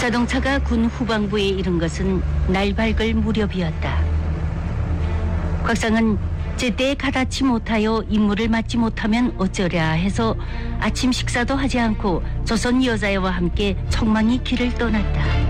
자동차가 군 후방부에 이른 것은 날 밝을 무렵이었다. 곽상은 제때에 가닿지 못하여 임무를 맡지 못하면 어쩌랴 해서 아침 식사도 하지 않고 조선 여자애와 함께 청망이 길을 떠났다.